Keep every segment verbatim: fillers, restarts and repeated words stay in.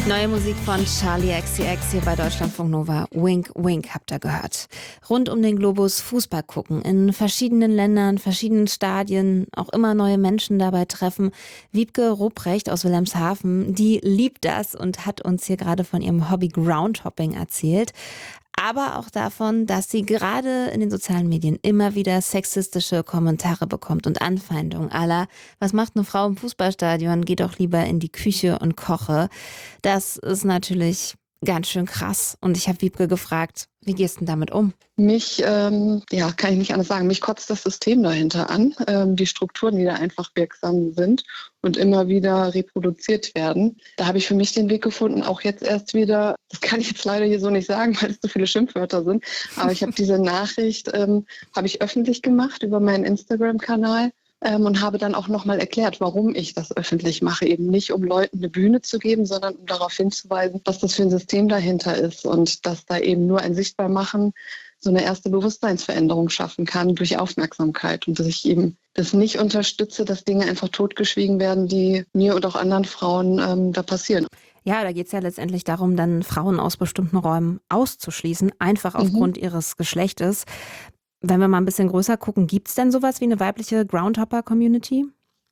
Neue Musik von Charli X C X hier bei Deutschlandfunk Nova. Wink, wink habt ihr gehört. Rund um den Globus Fußball gucken, in verschiedenen Ländern, verschiedenen Stadien, auch immer neue Menschen dabei treffen. Wiebke Rupprecht aus Wilhelmshaven, die liebt das und hat uns hier gerade von ihrem Hobby Groundhopping erzählt. Aber auch davon, dass sie gerade in den sozialen Medien immer wieder sexistische Kommentare bekommt und Anfeindungen à la, was macht eine Frau im Fußballstadion, geh doch lieber in die Küche und koche. Das ist natürlich ganz schön krass. Und ich habe Wiebke gefragt, wie gehst du denn damit um? Mich, ähm, ja, kann ich nicht anders sagen, mich kotzt das System dahinter an, ähm, die Strukturen, die da einfach wirksam sind und immer wieder reproduziert werden. Da habe ich für mich den Weg gefunden, auch jetzt erst wieder, das kann ich jetzt leider hier so nicht sagen, weil es so viele Schimpfwörter sind, aber ich habe diese Nachricht, ähm, habe ich öffentlich gemacht über meinen Instagram-Kanal. Ähm, und habe dann auch nochmal erklärt, warum ich das öffentlich mache. Eben nicht, um Leuten eine Bühne zu geben, sondern um darauf hinzuweisen, was das für ein System dahinter ist und dass da eben nur ein Sichtbarmachen so eine erste Bewusstseinsveränderung schaffen kann durch Aufmerksamkeit. Und dass ich eben das nicht unterstütze, dass Dinge einfach totgeschwiegen werden, die mir und auch anderen Frauen ähm, da passieren. Ja, da geht es ja letztendlich darum, dann Frauen aus bestimmten Räumen auszuschließen, einfach aufgrund mhm. ihres Geschlechtes. Wenn wir mal ein bisschen größer gucken, gibt es denn sowas wie eine weibliche Groundhopper-Community?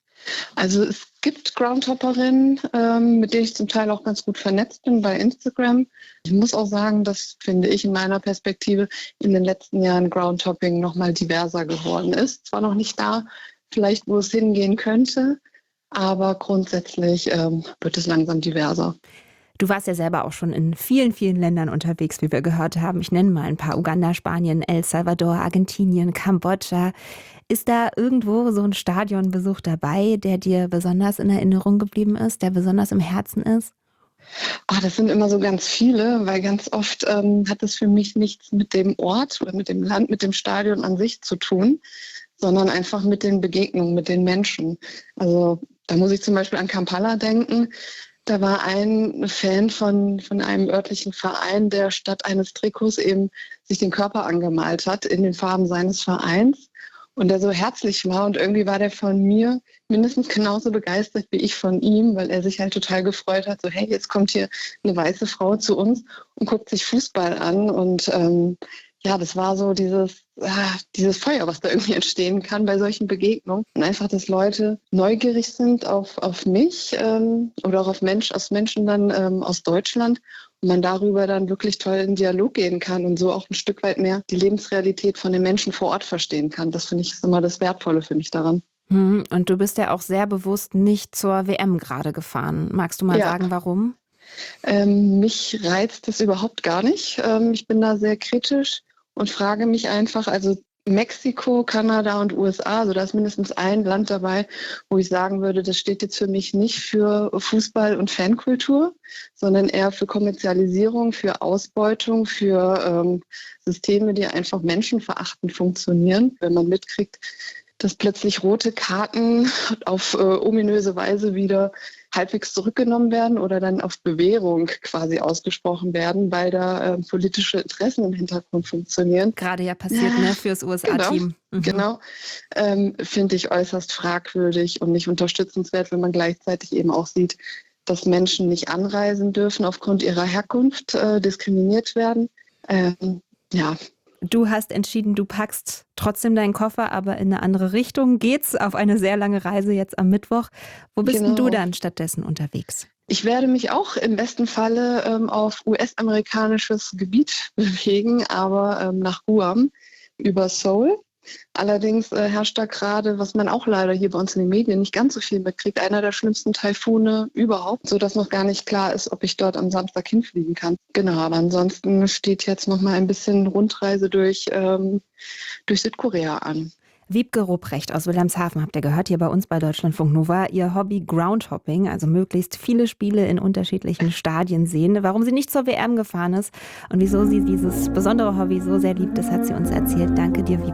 Also es gibt Groundhopperinnen, ähm, mit denen ich zum Teil auch ganz gut vernetzt bin bei Instagram. Ich muss auch sagen, das finde ich in meiner Perspektive in den letzten Jahren Groundhopping nochmal diverser geworden ist. Zwar noch nicht da, vielleicht wo es hingehen könnte, aber grundsätzlich ähm, wird es langsam diverser. Du warst ja selber auch schon in vielen, vielen Ländern unterwegs, wie wir gehört haben. Ich nenne mal ein paar: Uganda, Spanien, El Salvador, Argentinien, Kambodscha. Ist da irgendwo so ein Stadionbesuch dabei, der dir besonders in Erinnerung geblieben ist, der besonders im Herzen ist? Ach, das sind immer so ganz viele, weil ganz oft ähm, hat es für mich nichts mit dem Ort oder mit dem Land, mit dem Stadion an sich zu tun, sondern einfach mit den Begegnungen, mit den Menschen. Also da muss ich zum Beispiel an Kampala denken. Da war ein Fan von, von einem örtlichen Verein, der statt eines Trikots eben sich den Körper angemalt hat in den Farben seines Vereins und der so herzlich war. Und irgendwie war der von mir mindestens genauso begeistert wie ich von ihm, weil er sich halt total gefreut hat, so hey, jetzt kommt hier eine weiße Frau zu uns und guckt sich Fußball an. Und ähm, ja, das war so dieses, ah, dieses Feuer, was da irgendwie entstehen kann bei solchen Begegnungen. Und einfach, dass Leute neugierig sind auf, auf mich ähm, oder auch auf Mensch, aus Menschen dann ähm, aus Deutschland und man darüber dann wirklich toll in Dialog gehen kann und so auch ein Stück weit mehr die Lebensrealität von den Menschen vor Ort verstehen kann. Das finde ich ist immer das Wertvolle für mich daran. Und du bist ja auch sehr bewusst nicht zur W M gerade gefahren. Magst du mal Ja. sagen, warum? Ähm, mich reizt das überhaupt gar nicht. Ähm, ich bin da sehr kritisch und frage mich einfach, also Mexiko, Kanada und U S A, also da ist mindestens ein Land dabei, wo ich sagen würde, das steht jetzt für mich nicht für Fußball und Fankultur, sondern eher für Kommerzialisierung, für Ausbeutung, für ähm, Systeme, die einfach menschenverachtend funktionieren. Wenn man mitkriegt, dass plötzlich rote Karten auf äh, ominöse Weise wieder halbwegs zurückgenommen werden oder dann auf Bewährung quasi ausgesprochen werden, weil da äh, politische Interessen im Hintergrund funktionieren. Gerade ja passiert, ja, ne, fürs U S A-Team. Genau, mhm. genau. Ähm, finde ich äußerst fragwürdig und nicht unterstützenswert, wenn man gleichzeitig eben auch sieht, dass Menschen nicht anreisen dürfen aufgrund ihrer Herkunft, äh, diskriminiert werden. Ähm, ja. Du hast entschieden, du packst trotzdem deinen Koffer, aber in eine andere Richtung. Geht's auf eine sehr lange Reise jetzt am Mittwoch. Wo bist genau. denn du dann stattdessen unterwegs? Ich werde mich auch im besten Falle ähm, auf U S-amerikanisches Gebiet bewegen, aber ähm, nach Guam über Seoul. Allerdings äh, herrscht da gerade, was man auch leider hier bei uns in den Medien nicht ganz so viel mitkriegt, einer der schlimmsten Taifune überhaupt, sodass noch gar nicht klar ist, ob ich dort am Samstag hinfliegen kann. Genau, aber ansonsten steht jetzt noch mal ein bisschen Rundreise durch, ähm, durch Südkorea an. Wiebke Rupprecht aus Wilhelmshaven habt ihr gehört, hier bei uns bei Deutschlandfunk Nova. Ihr Hobby Groundhopping, also möglichst viele Spiele in unterschiedlichen Stadien sehen. Warum sie nicht zur W M gefahren ist und wieso sie dieses besondere Hobby so sehr liebt, das hat sie uns erzählt. Danke dir, Wiebke.